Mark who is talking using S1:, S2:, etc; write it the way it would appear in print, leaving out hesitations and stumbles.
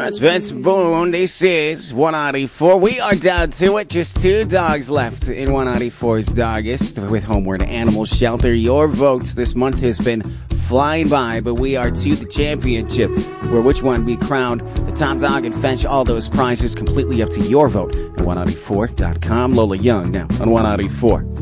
S1: That's Vince Boone. This is 194. We are down to it. Just 2 dogs left in 194's Dogist with Homeward Animal Shelter. Your votes this month has been flying by, but we are to the championship, where which one be crowned the top dog and fetch all those prizes completely up to your vote at 194.com. Lola Young now on 194.